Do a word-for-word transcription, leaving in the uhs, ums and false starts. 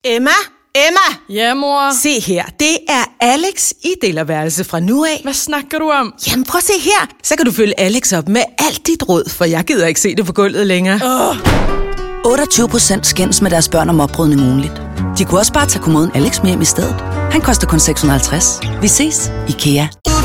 Emma? Emma! Ja, mor? Se her, det er Alex i delerværelse fra nu af. Hvad snakker du om? Jamen prøv at se her, så kan du følge Alex op med alt dit råd, for jeg gider ikke se det på gulvet længere. Åh! otteogtyve procent skændes med deres børn om oprydning ugenligt. De kunne også bare tage kommoden Alex med hjem i stedet. Han koster kun seks hundrede og halvtreds. Vi ses, IKEA.